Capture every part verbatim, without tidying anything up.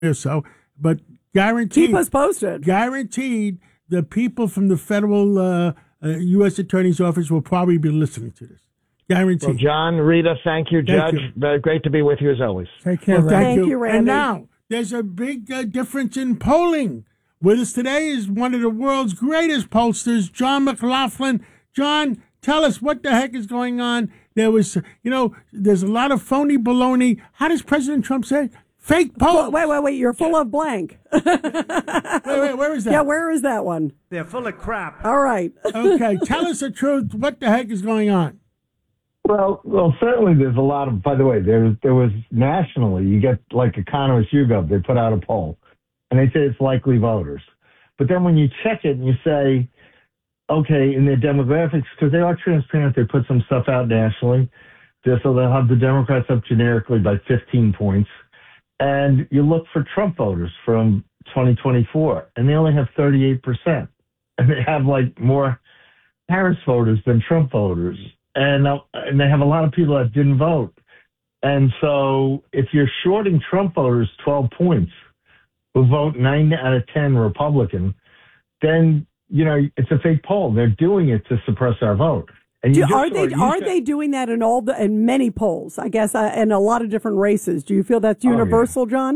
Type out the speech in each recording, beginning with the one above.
or so, but guaranteed. Keep us posted. Guaranteed, the people from the federal uh, uh, U S Attorney's Office will probably be listening to this. Guaranteed. Well, John, Rita, thank you, Thank Judge. you. Uh, Great to be with you as always. Take care, Well, thank, Thank you. you, Randy. And now, there's a big uh, difference in polling. With us today is one of the world's greatest pollsters, John McLaughlin. John, tell us what the heck is going on. There was, you know, there's a lot of phony baloney. How does President Trump say? Fake polls. Wait, wait, wait. You're full of blank. wait, wait, where is that? Yeah, where is that one? They're full of crap. All right. Okay, tell us the truth. What the heck is going on? Well, well, certainly there's a lot of. By the way, there there was nationally. You get like Economist YouGov. They put out a poll, and they say it's likely voters. But then when you check it and you say, okay, in their demographics, because they are transparent, they put some stuff out nationally. Just so they'll have the Democrats up generically by fifteen points, and you look for Trump voters from twenty twenty-four, and they only have thirty-eight percent, and they have like more Harris voters than Trump voters. And, uh, and they have a lot of people that didn't vote. And so if you're shorting Trump voters twelve points, who vote nine out of ten Republican, then, you know, it's a fake poll. They're doing it to suppress our vote. And you Do, just are saw- they you are said- they doing that in all the in many polls? I guess uh, in a lot of different races. Do you feel that's Oh, yeah. universal, John?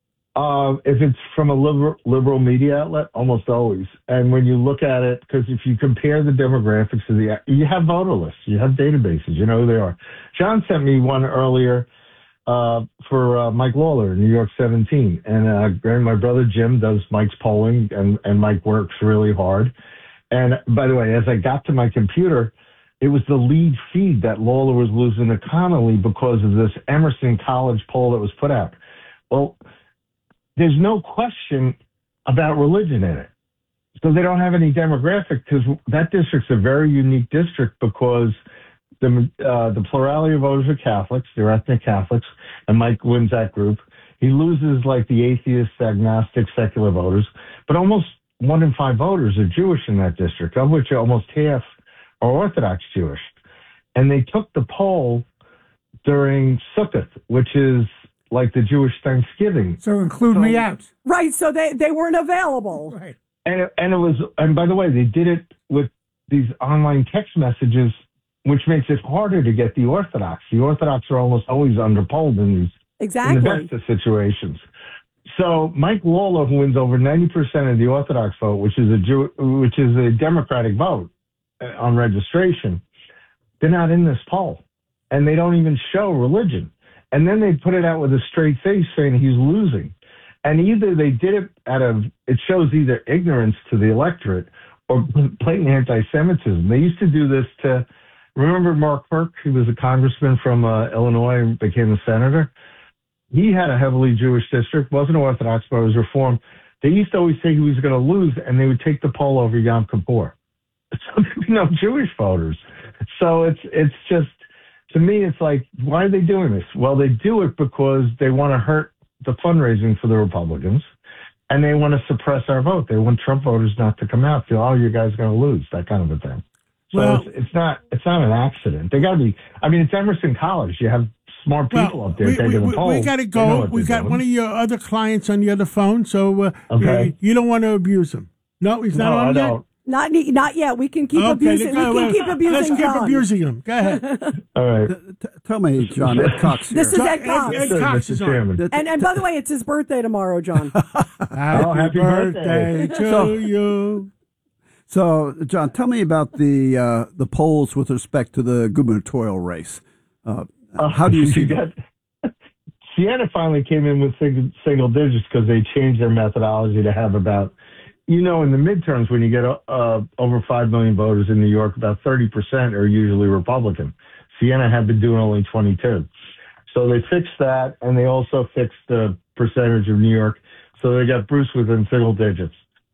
Uh, if it's from a liberal, liberal media outlet, almost always. And when you look at it, because if you compare the demographics of the, you have voter lists, you have databases, you know who they are. John sent me one earlier uh, for uh, Mike Lawler in New York seventeen. And uh, my brother Jim does Mike's polling, and, and Mike works really hard. And by the way, as I got to my computer, it was the lead feed that Lawler was losing to Connolly because of this Emerson College poll that was put out. Well, there's no question about religion in it. So they don't have any demographic, because that district's a very unique district because the uh, the plurality of voters are Catholics, they're ethnic Catholics, and Mike wins that group. He loses like the atheists, agnostic, secular voters, but almost one in five voters are Jewish in that district, of which almost half are Orthodox Jewish. And they took the poll during Sukkot, which is like the Jewish Thanksgiving. So include So- me out. Right. So they, they weren't available. Right. And it, and it was, and by the way, they did it with these online text messages, which makes it harder to get the Orthodox. The Orthodox are almost always underpolled in these Exactly. in the best of situations. So Mike Lawler, who wins over ninety percent of the Orthodox vote, which is a Jew, which is a Democratic vote uh, on registration, they're not in this poll, and they don't even show religion. And then they put it out with a straight face saying he's losing. And either they did it out of, it shows either ignorance to the electorate or blatant anti-Semitism. They used to do this to, remember Mark Burke, who was a congressman from uh, Illinois and became a senator? He had a heavily Jewish district, wasn't Orthodox, but was Reformed. They used to always say he was going to lose, and they would take the poll over Yom Kippur. So there'd be no Jewish voters. So it's it's just, to me, it's like, why are they doing this? Well, they do it because they want to hurt the fundraising for the Republicans, and they want to suppress our vote. They want Trump voters not to come out, feel, oh, you guys are going to lose, that kind of a thing. So Well- it's, it's not it's not an accident. They got to be. I mean, it's Emerson College. You have smart people up there we, taking we, the polls. we got to They know go. what We they're got doing. one of your other clients on the other phone, so uh, Okay. you, you don't want to abuse him. No, he's not No, on I yet? don't. Not not yet. We can keep Okay, abusing. go We can ahead. keep abusing Let's keep John. abusing him. Go ahead. All right. T- tell me, John, Ed Cox here. This is Ed Cox. Ed Sure, Cox Mister is on. Chairman. And and by the way, it's his birthday tomorrow, John. Happy, Oh, happy birthday, birthday. to So- you. So, John, tell me about the uh, the polls with respect to the gubernatorial race. Uh, how do you see that? got, Sienna finally came in with single, single digits because they changed their methodology to have about, you know, in the midterms, when you get uh, over five million voters in New York, about thirty percent are usually Republican. Sienna had been doing only twenty-two. So they fixed that, and they also fixed the percentage of New York. So they got Bruce within single digits.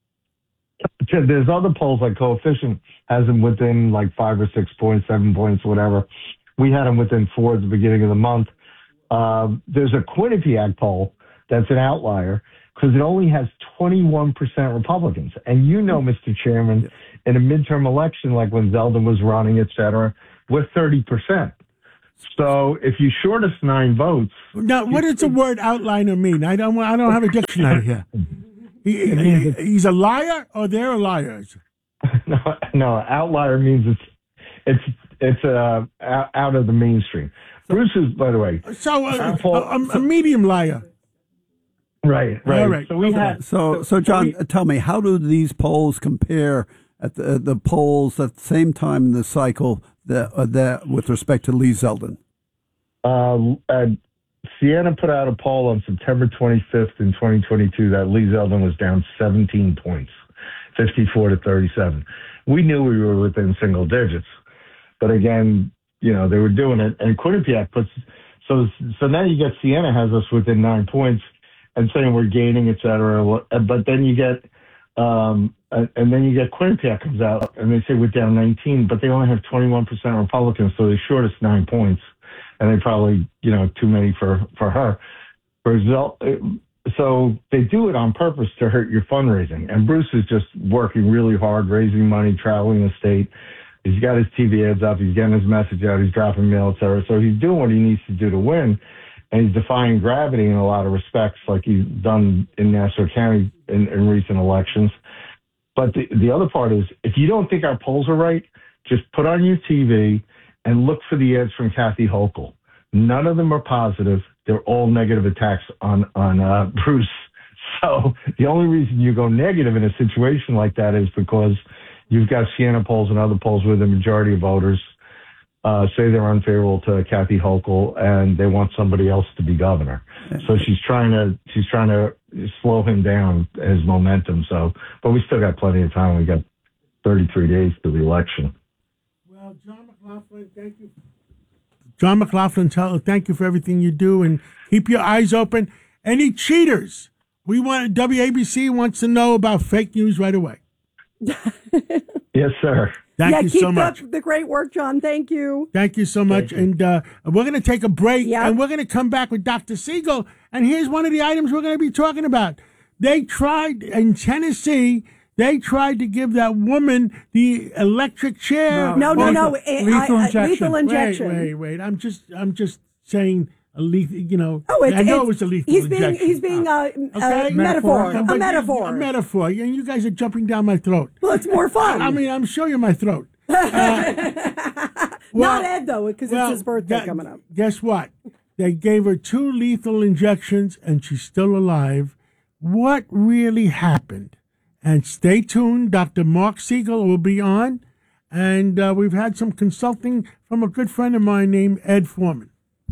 There's other polls like Coefficient has them within like five or six points, seven points, whatever. We had them within four at the beginning of the month. Um, there's a Quinnipiac poll that's an outlier because it only has twenty-one percent Republicans. And you know, Mister Chairman, in a midterm election, like when Zeldin was running, et cetera, we're thirty percent. So if you short us nine votes, Now, what does the word outliner mean? I don't. I don't have a dictionary here. He, he, he's a liar, or they're liars. no, no, outlier means it's it's it's uh, out, out of the mainstream. Bruce is, by the way, So, uh, Apple- a, a medium liar. right, right. All right. So we Okay. had So, so John, tell me, how do these polls compare at the the polls at the same time in the cycle that uh, that with respect to Lee Zeldin? Uh, uh, Siena put out a poll on September twenty-fifth in twenty twenty-two that Lee Zeldin was down seventeen points, fifty-four to thirty-seven. We knew we were within single digits, but again, you know, they were doing it. And Quinnipiac puts so so now you get Siena has us within nine points and saying we're gaining, et cetera. But then you get um, and then you get Quinnipiac comes out and they say we're down nineteen, but they only have twenty-one percent Republicans, so they short us nine points. And they probably, you know, too many for, for her. For Zel- so they do it on purpose to hurt your fundraising. And Bruce is just working really hard, raising money, traveling the state. He's got his T V ads up. He's getting his message out. He's dropping mail, et cetera. So he's doing what he needs to do to win. And he's defying gravity in a lot of respects, like he's done in Nassau County in, in recent elections. But the, the other part is, if you don't think our polls are right, just put on your T V and look for the ads from Kathy Hochul. None of them are positive. They're all negative attacks on, on uh, Bruce. So the only reason you go negative in a situation like that is because you've got Siena polls and other polls where the majority of voters uh, say they're unfavorable to Kathy Hochul and they want somebody else to be governor. So she's trying to she's trying to slow him down, his momentum. So, but we still got plenty of time. We got thirty-three days to the election. Well, John McLaughlin, thank you. John McLaughlin, tell, thank you for everything you do, and keep your eyes open. Any cheaters? We want W A B C wants to know about fake news right away. Yes, sir. Thank yeah, you keep so much. up the great work, John. Thank you. Thank you so much. you. And uh, we're going to take a break, Yep. and we're going to come back with Doctor Siegel. And here's one of the items we're going to be talking about. They tried in Tennessee. They tried to give that woman the electric chair. No, no, no. Wait, eh, lethal I- I- injection. Lethal injection. Wait, wait. I'm just, I'm just saying a lethal. You know, Oh, it's, I know it's, it was a lethal he's being, injection. He's being uh, Okay. a metaphor. But A you- metaphor. A metaphor. And you guys are jumping down my throat. Well, it's more fun. I mean, I'm sure you're my throat. Not well, Ed, though, because well, it's his birthday gu- coming up. Guess what? They gave her two lethal injections and she's still alive. What really happened? And stay tuned. Doctor Mark Siegel will be on. And uh, we've had some consulting from a good friend of mine named Ed Foreman.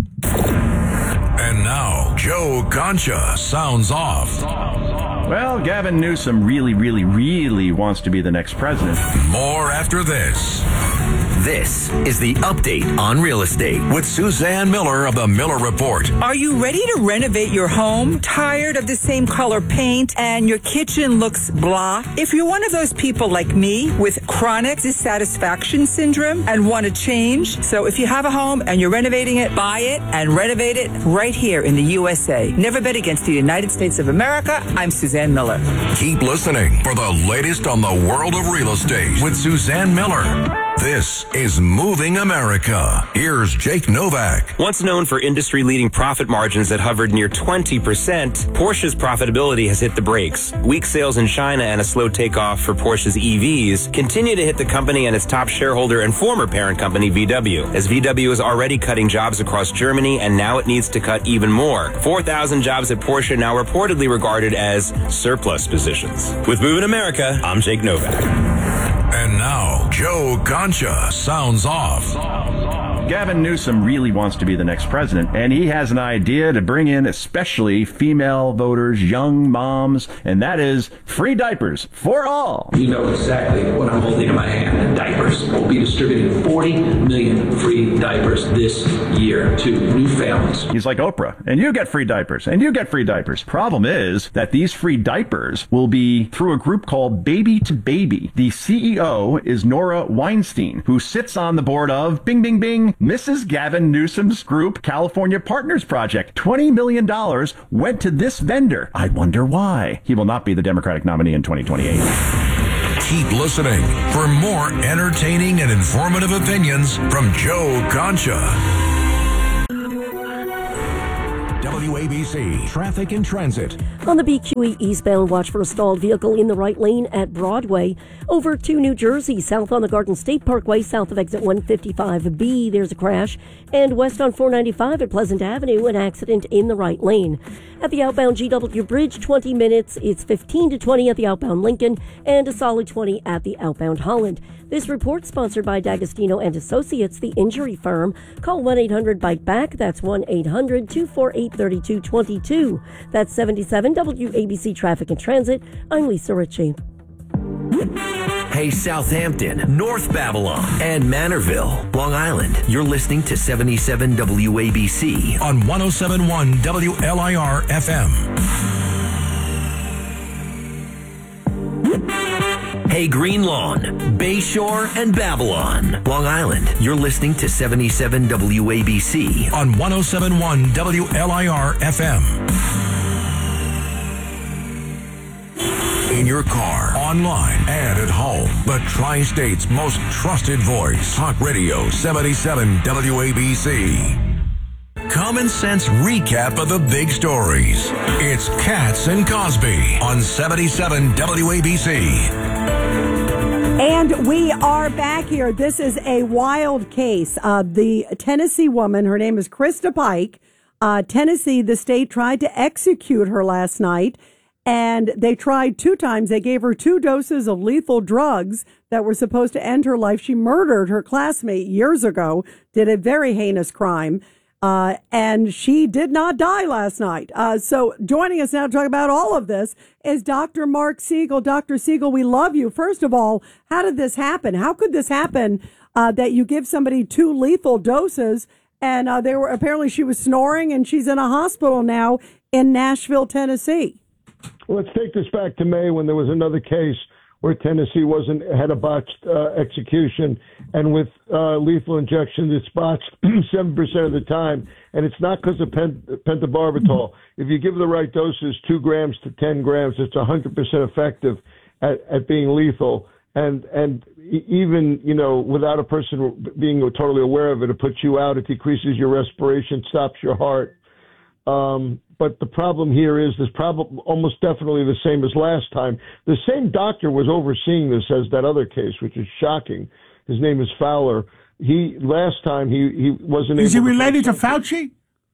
And now, Joe Concha sounds off. Well, Gavin Newsom really, really, really wants to be the next president. More after this. This is the Update on Real Estate with Suzanne Miller of the Miller Report. Are you ready to renovate your home? Tired of the same color paint and your kitchen looks blah? If you're one of those people like me with chronic dissatisfaction syndrome and want to change, so if you have a home and you're renovating it, buy it and renovate it right here in the U S A. Never bet against the United States of America. I'm Suzanne Miller. Keep listening for the latest on the world of real estate with Suzanne Miller. This is Moving America. Here's Jake Novak. Once known for industry-leading profit margins that hovered near twenty percent, Porsche's profitability has hit the brakes. Weak sales in China and a slow takeoff for Porsche's E Vs continue to hit the company and its top shareholder and former parent company, V W, as V W is already cutting jobs across Germany, and now it needs to cut even more. four thousand jobs at Porsche now reportedly regarded as surplus positions. With Moving America, I'm Jake Novak. And now, Joe Concha sounds off. Gavin Newsom really wants to be the next president, and he has an idea to bring in especially female voters, young moms, and that is free diapers for all. You know exactly what I'm holding in my hand. Diapers. We'll be distributing forty million free diapers this year to new families. He's like Oprah, and you get free diapers, and you get free diapers. Problem is that these free diapers will be through a group called Baby to Baby. The C E O is Nora Weinstein, who sits on the board of Bing Bing Bing, Missus Gavin Newsom's group, California Partners Project. twenty million dollars went to this vendor. I wonder why. He will not be the Democratic nominee in twenty twenty-eight. Keep listening for more entertaining and informative opinions from Joe Concha. A B C Traffic and Transit. On the B Q E eastbound, watch for a stalled vehicle in the right lane at Broadway. Over to New Jersey, south on the Garden State Parkway, south of exit one fifty-five B, there's a crash. And west on four ninety-five at Pleasant Avenue, an accident in the right lane. At the outbound G W Bridge, twenty minutes. It's fifteen to twenty at the outbound Lincoln and a solid twenty at the outbound Holland. This report sponsored by D'Agostino and Associates, the injury firm. Call one eight hundred bike back. That's one eight hundred two four eight three two two two. That's seventy-seven W A B C Traffic and Transit. I'm Lisa Ritchie. Hey, Southampton, North Babylon, and Manorville, Long Island. You're listening to seventy-seven W A B C on one oh seven point one W L I R F M. Hey, Green Lawn, Bayshore, and Babylon, Long Island. You're listening to seventy-seven W A B C on one oh seven point one W L I R F M. In your car, online, and at home. The Tri-State's most trusted voice. Talk Radio seventy-seven W A B C. Common sense recap of the big stories. It's Katz and Cosby on seventy-seven W A B C. And we are back here. This is a wild case. Uh, the Tennessee woman, her name is Krista Pike. Uh, Tennessee, the state tried to execute her last night. And they tried two times. They gave her two doses of lethal drugs that were supposed to end her life. She murdered her classmate years ago, did a very heinous crime, uh, and she did not die last night. Uh, so joining us now to talk about all of this is Doctor Mark Siegel. Doctor Siegel, we love you. First of all, how did this happen? How could this happen uh, that you give somebody two lethal doses and uh, they were apparently she was snoring and she's in a hospital now in Nashville, Tennessee? Well, let's take this back to May when there was another case where Tennessee wasn't had a botched uh, execution, and with uh, lethal injection, it's botched seven percent of the time, and it's not because of pent- pentobarbital. If you give the right doses, two grams to ten grams, it's one hundred percent effective at, at being lethal, and and even you know without a person being totally aware of it, it puts you out. It decreases your respiration, stops your heart. Um, but the problem here is this problem almost definitely the same as last time. The same doctor was overseeing this as that other case, which is shocking. His name is Fowler. He last time he, he wasn't is able he related to, to Fauci?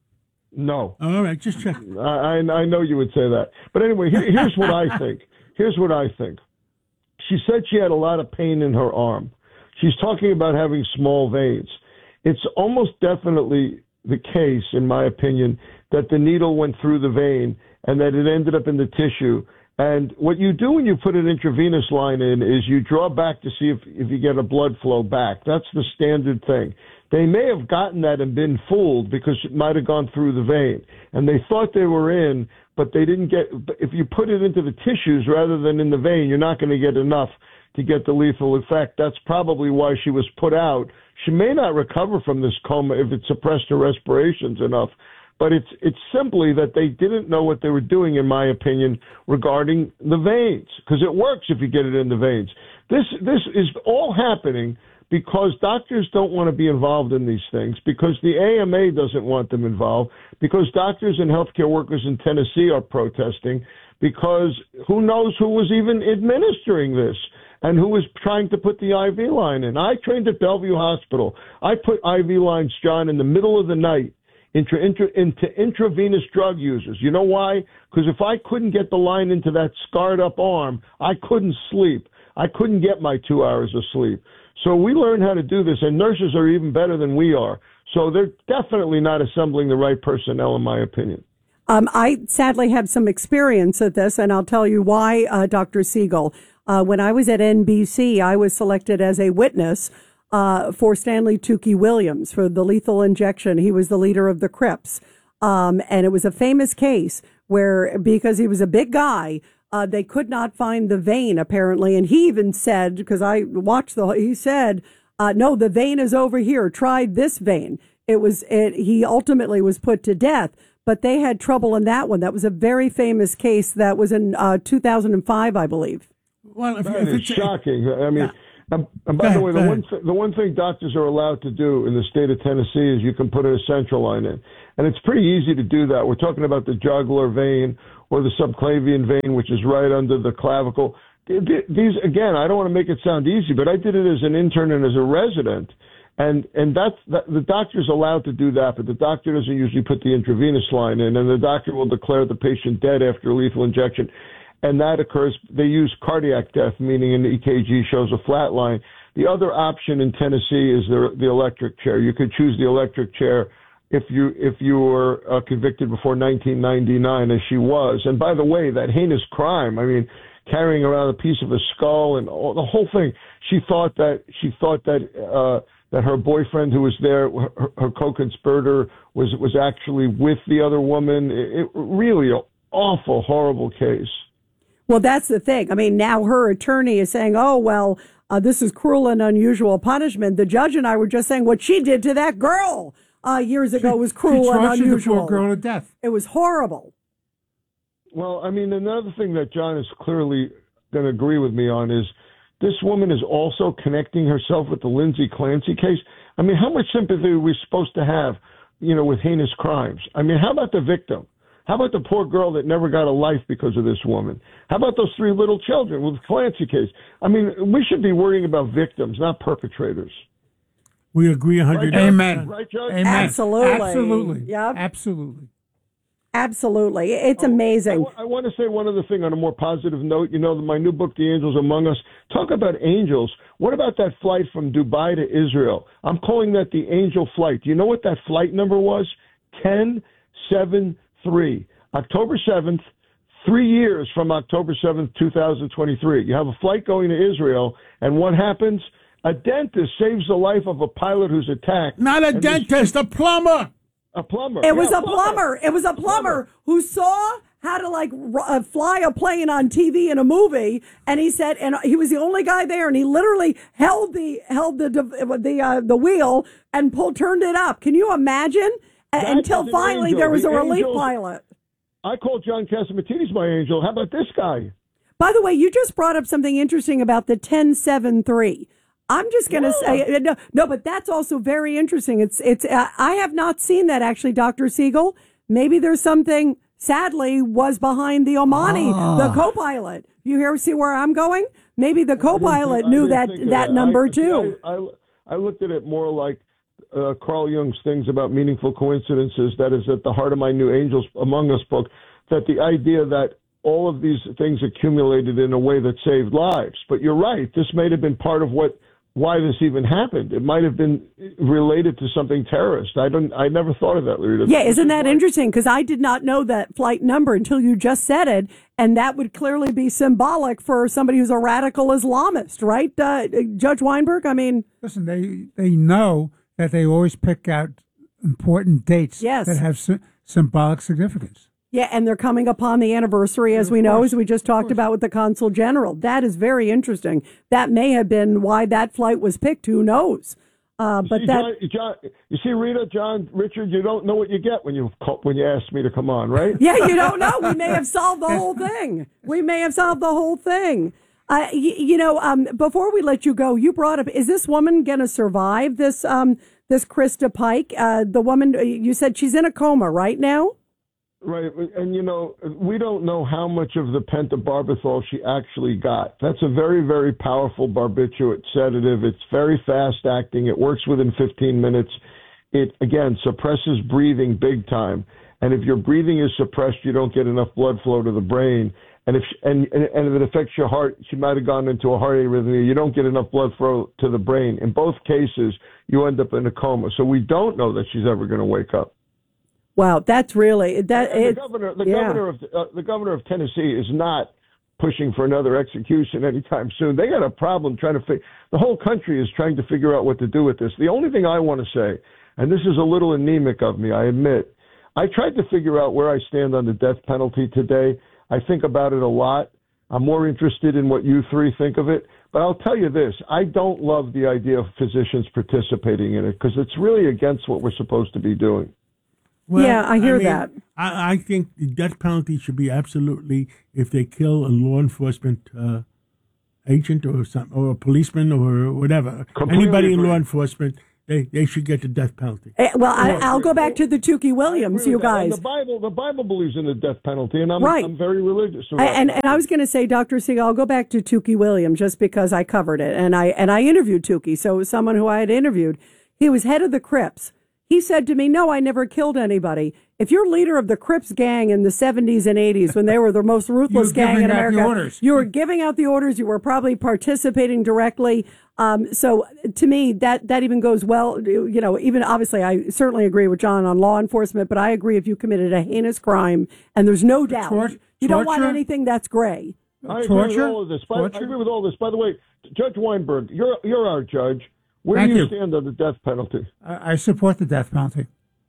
No. All right, just checking. I, I, I know you would say that. But anyway, here, here's what I think. Here's what I think. She said she had a lot of pain in her arm. She's talking about having small veins. It's almost definitely the case, in my opinion, that the needle went through the vein and that it ended up in the tissue. And what you do when you put an intravenous line in is you draw back to see if, if you get a blood flow back. That's the standard thing. They may have gotten that and been fooled because it might have gone through the vein. And they thought they were in, but they didn't get, if you put it into the tissues rather than in the vein, you're not going to get enough to get the lethal effect. That's probably why she was put out. She may not recover from this coma if it suppressed her respirations enough. But it's it's simply that they didn't know what they were doing, in my opinion, regarding the veins, because it works if you get it in the veins. This this is all happening because doctors don't want to be involved in these things, because the A M A doesn't want them involved, because doctors and healthcare workers in Tennessee are protesting, because who knows who was even administering this and who was trying to put the I V line in. I trained at Bellevue Hospital. I put I V lines, John, in the middle of the night Intra, intra, into intravenous drug users. You know why? Because if I couldn't get the line into that scarred up arm, I couldn't sleep. I couldn't get my two hours of sleep. So we learned how to do this, and nurses are even better than we are. So they're definitely not assembling the right personnel, in my opinion. Um, I sadly have some experience at this, and I'll tell you why, uh, Doctor Siegel. Uh, when I was at N B C, I was selected as a witness Uh, for Stanley Tukey Williams for the lethal injection. He was the leader of the Crips. Um, and it was a famous case where, because he was a big guy, uh, they could not find the vein, apparently. And he even said, because I watched the, he said, uh, no, the vein is over here. Try this vein. It was, it, he ultimately was put to death, but they had trouble in that one. That was a very famous case that was in uh, two thousand five, I believe. Well, if, that if is it's shocking. I mean, yeah. And, and by ahead, the way, the one, th- the one thing doctors are allowed to do in the state of Tennessee is you can put a central line in. And it's pretty easy to do that. We're talking about the jugular vein or the subclavian vein, which is right under the clavicle. These, again, I don't want to make it sound easy, but I did it as an intern and as a resident. And and that's that, the doctor's allowed to do that, but the doctor doesn't usually put the intravenous line in, and the doctor will declare the patient dead after a lethal injection. And that occurs, they use cardiac death, meaning an E K G shows a flat line. The other option in Tennessee is the, the electric chair. You could choose the electric chair if you if you were uh, convicted before nineteen ninety-nine, as she was. And by the way, that heinous crime, I mean, carrying around a piece of a skull and all, the whole thing, she thought that, she thought that, uh, that her boyfriend who was there, her, her co-conspirator, was was actually with the other woman. It, it really an awful, horrible case. Well, that's the thing. I mean, now her attorney is saying, oh, well, uh, this is cruel and unusual punishment. The judge and I were just saying what she did to that girl uh, years ago was cruel she and unusual. The poor girl to death. It was horrible. Well, I mean, another thing that John is clearly going to agree with me on is this woman is also connecting herself with the Lindsay Clancy case. I mean, how much sympathy are we supposed to have, you know, with heinous crimes? I mean, how about the victim? How about the poor girl that never got a life because of this woman? How about those three little children with the Clancy case? I mean, we should be worrying about victims, not perpetrators. We agree one hundred percent. Right, Amen. Right, Judge? Amen. Absolutely. Absolutely. Yep. Absolutely. Absolutely. It's amazing. I, w- I want to say one other thing on a more positive note. You know, my new book, The Angels Among Us, talk about angels. What about that flight from Dubai to Israel? I'm calling that the angel flight. Do you know what that flight number was? ten seven three. October seventh, three years from October seventh, twenty twenty-three. You have a flight going to Israel, and what happens? A dentist saves the life of a pilot who's attacked. Not a dentist, a plumber. A plumber. It was Yeah, a plumber. It was a plumber who saw how to like r- uh, fly a plane on T V in a movie, and he said, and he was the only guy there, and he literally held the held the the uh, the wheel and pulled turned it up. Can you imagine? That Until is an finally angel. there was The a relief angels- pilot. I call John Catsimatidis my angel. How about this guy? By the way, you just brought up something interesting about the ten seven three. I'm just going to say no, no, but that's also very interesting. It's it's. Uh, I have not seen that actually, Doctor Siegel. Maybe there's something. Sadly, was behind the Omani, Ah. the co-pilot. You hear see where I'm going? Maybe the co-pilot I knew didn't that think of that number I, too. I, I, I looked at it more like uh, Carl Jung's things about meaningful coincidences. That is at the heart of my new Angels Among Us book. That the idea that all of these things accumulated in a way that saved lives. But you're right. This may have been part of what. Why this even happened. It might have been related to something terrorist. I don't. I never thought of that, Rita. Yeah, isn't that interesting? Because I did not know that flight number until you just said it, and that would clearly be symbolic for somebody who's a radical Islamist, right, uh, Judge Weinberg? I mean, listen, they they know that they always pick out important dates Yes. that have sy- symbolic significance. yeah, and they're coming upon the anniversary, as we know, as we just talked about with the consul general. That is very interesting. That may have been why that flight was picked. Who knows? Uh, but see, that. John, John, you see, Rita, John, Richard, you don't know what you get when you call, when you ask me to come on, right? Yeah, you don't know. We may have solved the whole thing. We may have solved the whole thing. Uh, you, you know, um, before we let you go, you brought up, is this woman going to survive this, um, this Krista Pike? Uh, the woman, you said she's in a coma right now? Right, and you know, we don't know how much of the pentobarbital she actually got. That's a very, very powerful barbiturate sedative. It's very fast acting. It works within fifteen minutes. It, again, suppresses breathing big time. And if your breathing is suppressed, you don't get enough blood flow to the brain. And if and and, and if it affects your heart, she might have gone into a heart arrhythmia. You don't get enough blood flow to the brain. In both cases, you end up in a coma. So we don't know that she's ever going to wake up. Wow, that's really that. And It, the governor, the yeah. governor of uh, the governor of Tennessee is not pushing for another execution anytime soon. They got a problem trying to figure. The whole country is trying to figure out what to do with this. The only thing I want to say, and this is a little anemic of me, I admit, I tried to figure out where I stand on the death penalty today. I think about it a lot. I'm more interested in what you three think of it. But I'll tell you this, I don't love the idea of physicians participating in it because it's really against what we're supposed to be doing. Well, Yeah, I hear mean, that. I, I think the death penalty should be absolutely, if they kill a law enforcement uh, agent or some, or a policeman or whatever, Completely anybody in agree. law enforcement, they, they should get the death penalty. Eh, well, I, I'll go back to the Tukey Williams, you And guys. the Bible, the Bible believes in the death penalty, and I'm, Right. I'm very religious. I, and and I was going to say, Doctor Siegel, I'll go back to Tukey Williams just because I covered it, and I and I interviewed Tukey, so it was someone who I had interviewed. He was head of the Crips. He said to me, "No, I never killed anybody." If you're leader of the Crips gang in the seventies and eighties, when they were the most ruthless gang in giving out the America, orders. you were giving out the orders. You were probably participating directly. Um, so to me, that that even goes well. You know, even obviously, I certainly agree with John on law enforcement, but I agree if you committed a heinous crime and there's no doubt Tort- you don't want torture? anything that's gray. I agree Torture? with all of this. By, I Torture? agree with all this. By the way, Judge Weinberg, you're you're our judge. Where Thank do you, you. stand on the death penalty? I, I support the death penalty.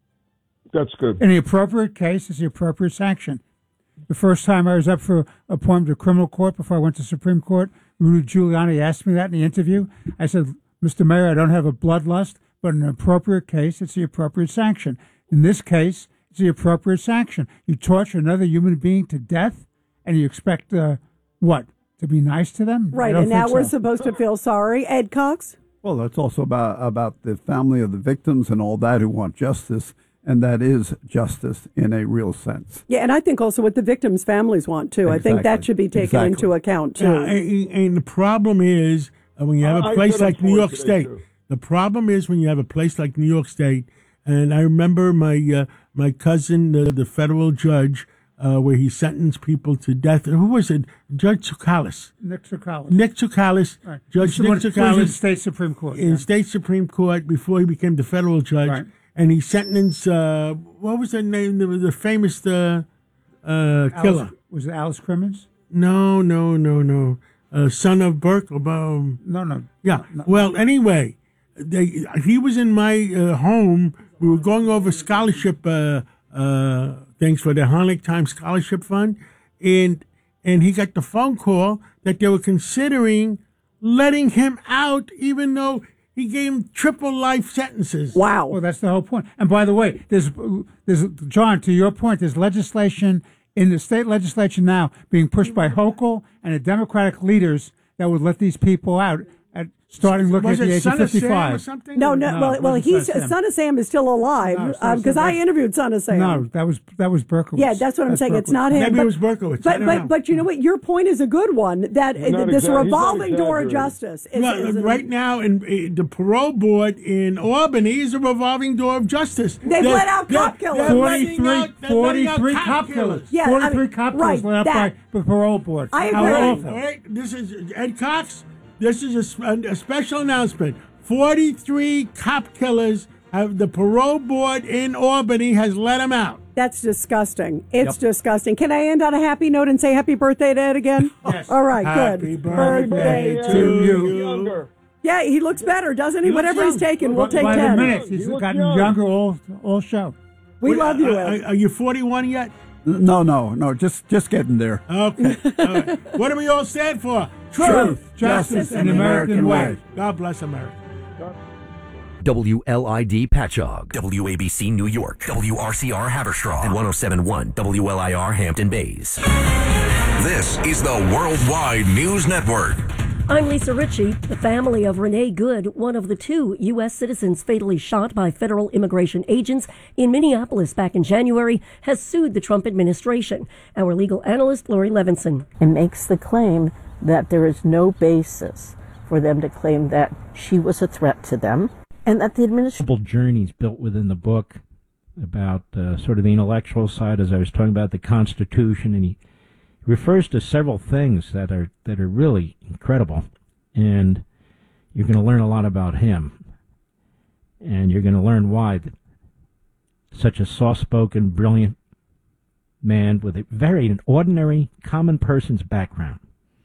That's good. In the appropriate case, it's the appropriate sanction. The first time I was up for appointment to criminal court before I went to Supreme Court, Rudy Giuliani asked me that in the interview. I said, Mister Mayor, I don't have a bloodlust, but in an appropriate case, it's the appropriate sanction. In this case, it's the appropriate sanction. You torture another human being to death, and you expect, uh, what, to be nice to them? I Right, don't and now think we're so. supposed to feel sorry. Ed Cox? Well, that's also about about the family of the victims and all that who want justice, and that is justice in a real sense. Yeah, and I think also what the victims' families want, too. I think that Exactly. should be taken Exactly. into account, too. Yeah, and, and the problem is uh, when you have I- a I place said like I'm New for it York today, State. too. The problem is when you have a place like New York State, and I remember my uh, my cousin, the, the federal judge, uh, where he sentenced people to death. Who was it? Judge Tsoukalis. Nick Tsoukalis. Nick Tsoukalis. Right. Judge He Nick was- he was in Tsoukalis. state Supreme Court. In yeah. state Supreme Court before he became the federal judge. Right. And he sentenced, uh, what was the name, the, the famous uh, uh, killer? Alice, was it Alice Crimmins? No, no, no, no. Uh, son of Burke. Um, No, no. yeah. Well, anyway, they, he was in my uh, home. We were going over scholarship uh, uh, things for the Harlech Times Scholarship Fund, and and he got the phone call that they were considering letting him out, even though he gave him triple life sentences. Wow. Well, that's the whole point. And by the way, there's, there's John, to your point, there's legislation in the state legislature now being pushed by Hochul and the Democratic leaders that would let these people out at starting looking Was at the it age Son of of Sam or fifty-five. something? No, no, No, well, it well, wasn't he's Son of Sam. Son of Sam is still alive No, Son of because Sam- I interviewed Son of Sam. No, that was that was Berkowitz. Yeah, that's what I'm That's saying. It's Berkowitz. not him. Maybe but, it was Berkowitz. I But don't but know. but you know what? Your point is a good one. That He's not this exa- he's not revolving door of exaggerating. justice. Is, Well, is an- right now, in, in the parole board in Albany is a revolving door of justice. They've They're- let out they're- cop killers. they're letting forty-three, out- they're letting out forty-three cop cop killers. killers. Yeah, I forty-three mean, cop right, killers let out that- by the parole board. I How agree. All awful. right, this is Ed Cox. This is a s- a, a special announcement. forty-three cop killers have the parole board in Albany has let them out. That's disgusting. It's disgusting. Can I end on a happy note and say happy birthday to Ed again? Yes. All right, Happy good. birthday to to you. you. Younger. Yeah, he looks better, doesn't he? He looks Whatever he's young. taking, we'll By- take by ten. the minutes, he's You look gotten young. younger all all show. We Wait, love you, uh, Ed. Are, are you forty-one yet? No, no, no, just just getting there. Okay. All right. What do we all stand for? Truth, justice, and the American way. God bless America. W L I D Patchogue, W A B C New York, W R C R Haverstraw, and one oh seven point one W L I R Hampton Bays. This is the Worldwide News Network. I'm Lisa Ritchie. The family of Renee Good, one of the two U S citizens fatally shot by federal immigration agents in Minneapolis back in January, has sued the Trump administration. Our legal analyst, Lori Levinson. And makes the claim that there is no basis for them to claim that she was a threat to them and that the administration... Multiple journeys built within the book about uh, sort of the intellectual side, as I was talking about the Constitution, and he refers to several things that are that are really incredible, and you're going to learn a lot about him, and you're going to learn why that such a soft-spoken, brilliant man with a very an ordinary, common person's background.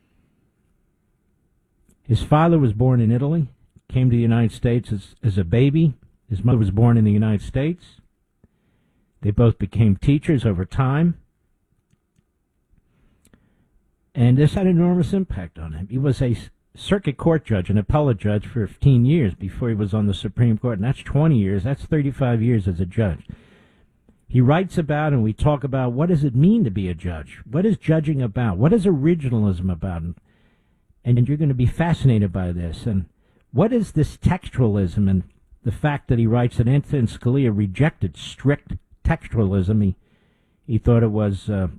His father was born in Italy, came to the United States as, as a baby. His mother was born in the United States. They both became teachers over time. And this had an enormous impact on him. He was a circuit court judge, an appellate judge for fifteen years before he was on the Supreme Court. And that's twenty years. That's thirty-five years as a judge. He writes about, and we talk about, what does it mean to be a judge? What is judging about? What is originalism about? And you're going to be fascinated by this. And what is this textualism and the fact that he writes that Antonin Scalia rejected strict textualism. He, he thought it was, uh,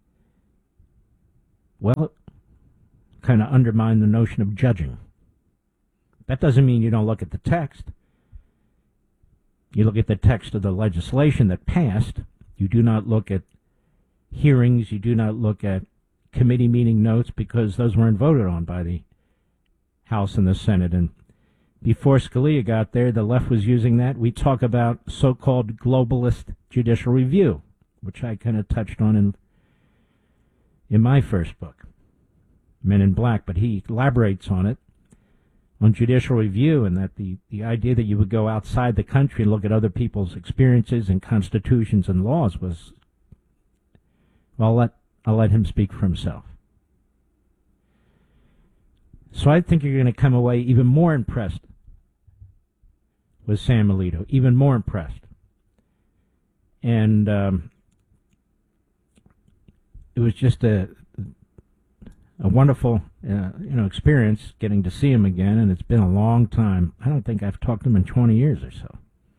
well, kind of undermined the notion of judging. That doesn't mean you don't look at the text. You look at the text of the legislation that passed. You do not look at hearings. You do not look at committee meeting notes, because those weren't voted on by the House and the Senate. And before Scalia got there, the left was using that. We talk about so-called globalist judicial review, which I kind of touched on in in my first book, Men in Black, but he elaborates on it, on judicial review, and that the, the idea that you would go outside the country and look at other people's experiences and constitutions and laws was, well, I'll let, I'll let him speak for himself. So I think you're going to come away even more impressed with Sam Alito, even more impressed. And um, it was just a a wonderful uh, you know experience getting to see him again, and it's been a long time. I don't think I've talked to him in twenty years or so.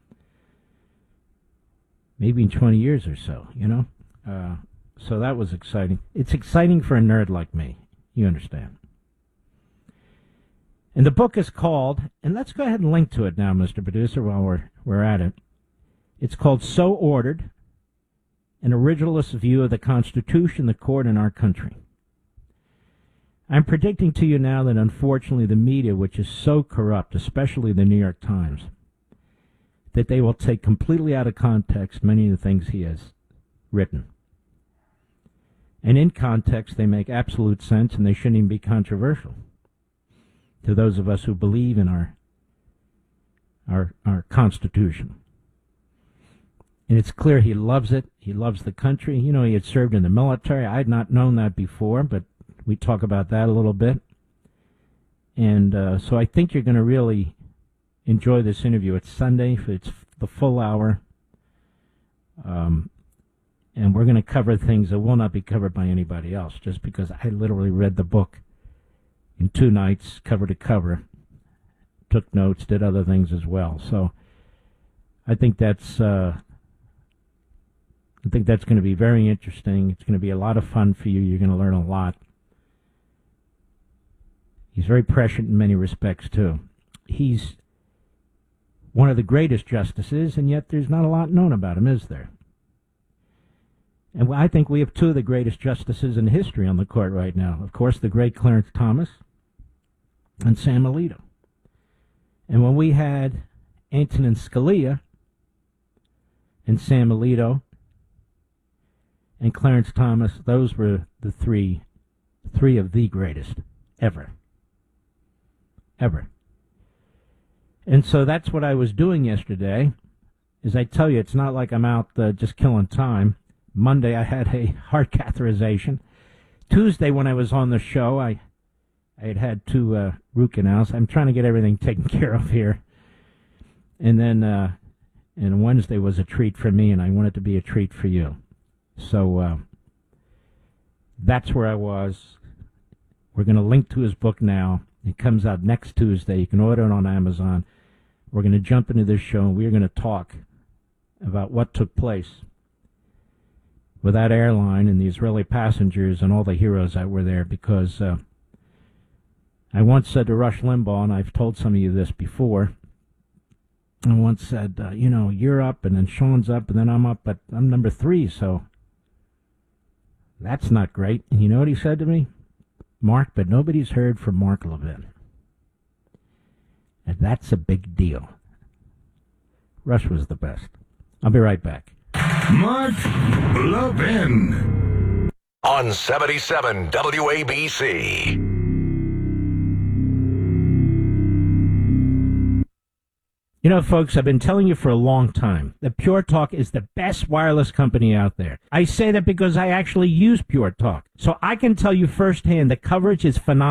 Maybe in twenty years or so, you know? Uh, so that was exciting. It's exciting for a nerd like me. You understand. And the book is called, and let's go ahead and link to it now, Mister Producer, while we're, we're at it. It's called So Ordered, An Originalist View of the Constitution, the Court, and Our Country. I'm predicting to you now that, unfortunately, the media, which is so corrupt, especially the New York Times, that they will take completely out of context many of the things he has written. And in context, they make absolute sense, and they shouldn't even be controversial to those of us who believe in our our our Constitution. And it's clear he loves it. He loves the country. You know, he had served in the military. I had not known that before, but we talk about that a little bit. And uh, so I think you're going to really enjoy this interview. It's Sunday. It's the full hour. Um, and we're going to cover things that will not be covered by anybody else, just because I literally read the book in two nights, cover to cover, took notes, did other things as well. So I think that's uh, I think that's going to be very interesting. It's going to be a lot of fun for you. You're going to learn a lot. He's very prescient in many respects, too. He's one of the greatest justices, and yet there's not a lot known about him, is there? And I think we have two of the greatest justices in history on the court right now. Of course, the great Clarence Thomas and Sam Alito. And when we had Antonin Scalia and Sam Alito and Clarence Thomas, those were the three, three of the greatest ever. Ever. And so that's what I was doing yesterday. As I tell you, it's not like I'm out uh, just killing time. Monday I had a heart catheterization. Tuesday when I was on the show, I I had had two uh, root canals. I'm trying to get everything taken care of here. And then uh, and Wednesday was a treat for me, and I want it to be a treat for you. So uh, that's where I was. We're going to link to his book now. It comes out next Tuesday. You can order it on Amazon. We're going to jump into this show, and we're going to talk about what took place with that airline and the Israeli passengers and all the heroes that were there, because uh, I once said to Rush Limbaugh, and I've told some of you this before, I once said, uh, you know, you're up, and then Sean's up, and then I'm up, but I'm number three, so that's not great. And you know what he said to me? Mark, but nobody's heard from Mark Levin. And that's a big deal. Rush was the best. I'll be right back. Mark Levin on seventy-seven W A B C. You know, folks, I've been telling you for a long time that Pure Talk is the best wireless company out there. I say that because I actually use Pure Talk. So I can tell you firsthand the coverage is phenomenal.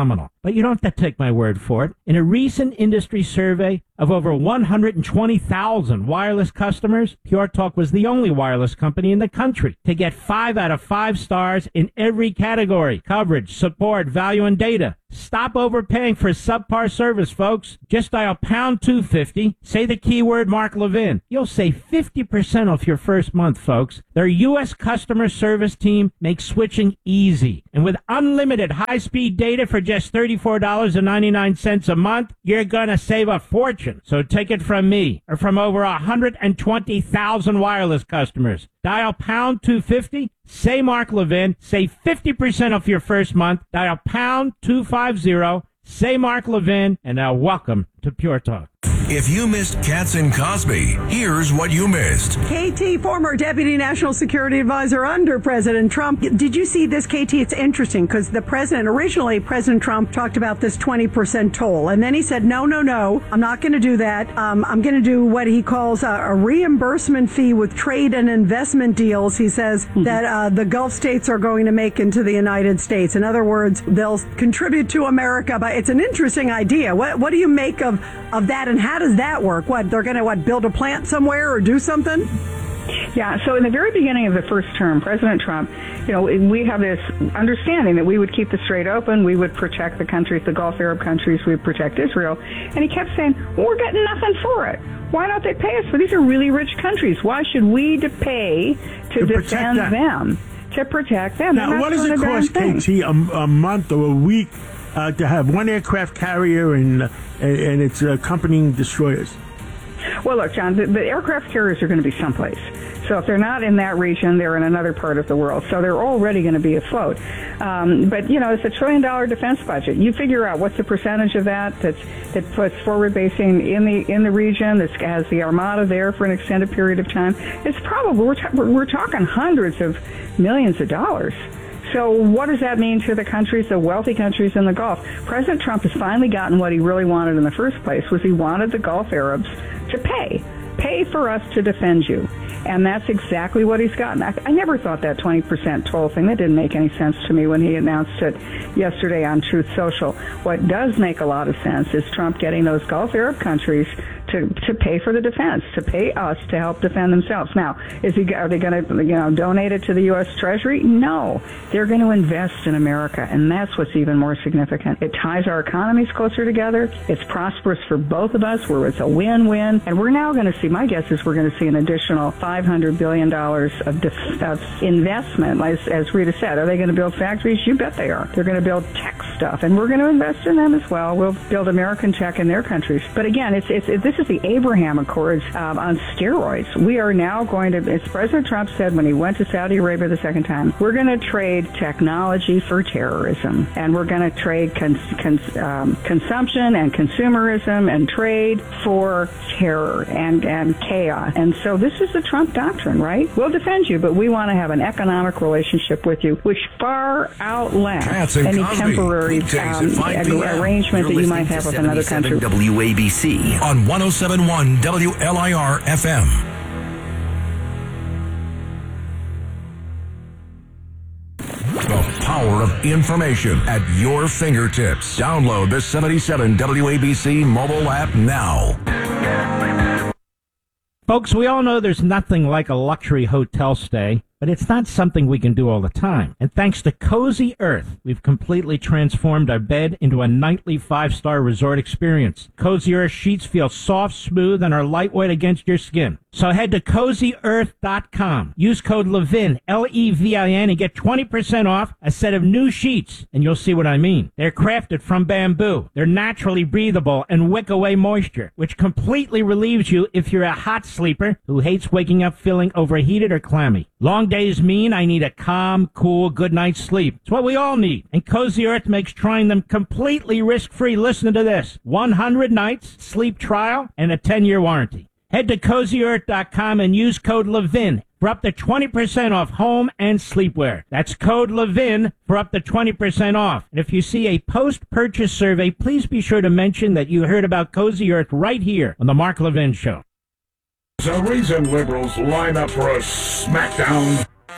But you don't have to take my word for it. In a recent industry survey of over one hundred twenty thousand wireless customers, Pure Talk was the only wireless company in the country to get five out of five stars in every category: coverage, support, value, and data. Stop overpaying for subpar service, folks. Just dial pound two fifty, say the keyword Mark Levin. You'll save fifty percent off your first month, folks. Their U S customer service team makes switching easy. And with unlimited high-speed data for just thirty-four dollars and ninety-nine cents a month, you're going to save a fortune. So take it from me, or from over one hundred twenty thousand wireless customers. Dial pound two fifty, say Mark Levin, save fifty percent off your first month. Dial pound two fifty, say Mark Levin, and now welcome to Pure Talk. If you missed Katz and Cosby, here's what you missed. K T, former Deputy National Security Advisor under President Trump. Did you see this, K T? It's interesting because the president, originally President Trump talked about this twenty percent toll. And then he said, no, no, no, I'm not going to do that. Um, I'm going to do what he calls a, a reimbursement fee with trade and investment deals. He says mm-hmm. that uh, the Gulf states are going to make into the United States. In other words, they'll contribute to America. But it's an interesting idea. What, what do you make of, of that, and how How does that work? What, they're going to, what, build a plant somewhere or do something? Yeah, so in the very beginning of the first term, President Trump, you know, we have this understanding that we would keep the Strait open, we would protect the countries, the Gulf Arab countries, we would protect Israel. And he kept saying, well, we're getting nothing for it. Why don't they pay us? For these are really rich countries. Why should we pay to, to defend them? To protect them. Now, what does it cost, K T, a, a month or a week uh, to have one aircraft carrier and, uh, and, and its accompanying destroyers? Well, look, John, the, the aircraft carriers are going to be someplace. So if they're not in that region, they're in another part of the world. So they're already going to be afloat. Um, but, you know, it's a trillion dollar defense budget. You figure out what's the percentage of that that's, that puts forward basing in the in the region, that has the Armada there for an extended period of time. It's probably, we're, we're, we're talking hundreds of millions of dollars. So what does that mean to the countries, the wealthy countries in the Gulf? President Trump has finally gotten what he really wanted in the first place, was he wanted the Gulf Arabs to pay. Pay for us to defend you. And that's exactly what he's gotten. I, I never thought that twenty percent toll thing, that didn't make any sense to me when he announced it yesterday on Truth Social. What does make a lot of sense is Trump getting those Gulf Arab countries to, to pay for the defense, to pay us to help defend themselves. Now, is he, are they going to, you know, donate it to the U S Treasury? No. They're going to invest in America, and that's what's even more significant. It ties our economies closer together. It's prosperous for both of us, where it's a win-win. And we're now going to see, my guess is we're going to see an additional five hundred billion dollars of, def- of investment. As, as Rita said, are they going to build factories? You bet they are. They're going to build tech stuff, and we're going to invest in them as well. We'll build American tech in their countries. But again, it's, it's, it, this is the Abraham Accords um, on steroids. We are now going to, as President Trump said when he went to Saudi Arabia the second time, we're going to trade technology for terrorism, and we're going to trade cons- cons- um, consumption and consumerism and trade for terror and, and chaos. And so this is the Trump doctrine, right? We'll defend you, but we want to have an economic relationship with you, which far outlasts any Cosby. temporary um, arrangement You're that you might have with another country. W A B C on one oh seven point one W L I R F M. The power of information at your fingertips. Download the seventy-seven W A B C mobile app now. Folks, we all know there's nothing like a luxury hotel stay, but it's not something we can do all the time. And thanks to Cozy Earth, we've completely transformed our bed into a nightly five-star resort experience. Cozy Earth sheets feel soft, smooth, and are lightweight against your skin. So head to cozy earth dot com. Use code LEVIN, L E V I N, and get twenty percent off a set of new sheets, and you'll see what I mean. They're crafted from bamboo. They're naturally breathable and wick away moisture, which completely relieves you if you're a hot sleeper who hates waking up feeling overheated or clammy. Long days mean I need a calm, cool, good night's sleep. It's what we all need, and Cozy Earth makes trying them completely risk-free. Listen to this. one hundred nights, sleep trial, and a ten-year warranty. Head to cozy earth dot com and use code LEVIN for up to twenty percent off home and sleepwear. That's code LEVIN for up to twenty percent off. And if you see a post-purchase survey, please be sure to mention that you heard about Cozy Earth right here on The Mark Levin Show. There's a reason liberals line up for a smackdown.